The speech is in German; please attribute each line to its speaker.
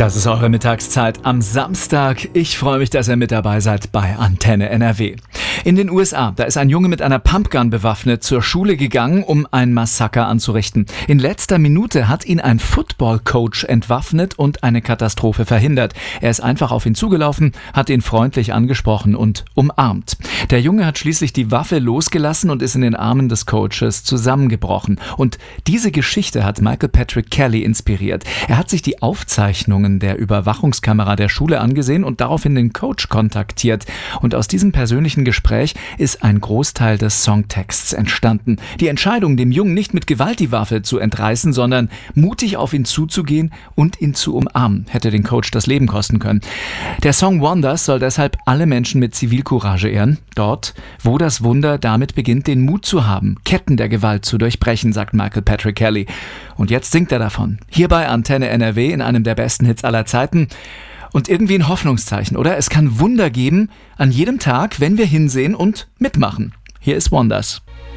Speaker 1: Das ist eure Mittagszeit am Samstag. Ich freue mich, dass ihr mit dabei seid bei Antenne NRW. In den USA, da ist ein Junge mit einer Pumpgun bewaffnet zur Schule gegangen, um ein Massaker anzurichten. In letzter Minute hat ihn ein Football-Coach entwaffnet und eine Katastrophe verhindert. Er ist einfach auf ihn zugelaufen, hat ihn freundlich angesprochen und umarmt. Der Junge hat schließlich die Waffe losgelassen und ist in den Armen des Coaches zusammengebrochen. Und diese Geschichte hat Michael Patrick Kelly inspiriert. Er hat sich die Aufzeichnungen der Überwachungskamera der Schule angesehen und daraufhin den Coach kontaktiert. Und aus diesem persönlichen Gespräch ist ein Großteil des Songtexts entstanden. Die Entscheidung, dem Jungen nicht mit Gewalt die Waffe zu entreißen, sondern mutig auf ihn zuzugehen und ihn zu umarmen, hätte den Coach das Leben kosten können. Der Song Wonders soll deshalb alle Menschen mit Zivilcourage ehren. Dort, wo das Wunder damit beginnt, den Mut zu haben, Ketten der Gewalt zu durchbrechen, sagt Michael Patrick Kelly. Und jetzt singt er davon. Hier bei Antenne NRW in einem der besten Hits aller Zeiten. Und irgendwie ein Hoffnungszeichen, oder? Es kann Wunder geben an jedem Tag, wenn wir hinsehen und mitmachen. Hier ist Wonders.